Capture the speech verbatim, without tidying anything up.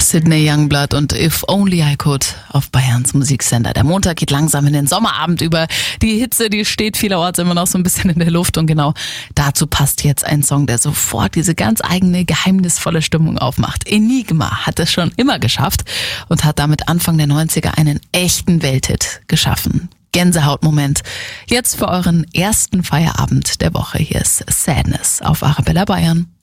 Sydney Youngblood und If Only I Could auf Bayerns Musiksender. Der Montag geht langsam in den Sommerabend über. Die Hitze, die steht vielerorts immer noch so ein bisschen in der Luft und genau dazu passt jetzt ein Song, der sofort diese ganz eigene, geheimnisvolle Stimmung aufmacht. Enigma hat es schon immer geschafft und hat damit Anfang der neunziger einen echten Welthit geschaffen. Gänsehautmoment. Jetzt für euren ersten Feierabend der Woche. Hier ist Sadness auf Arabella Bayern.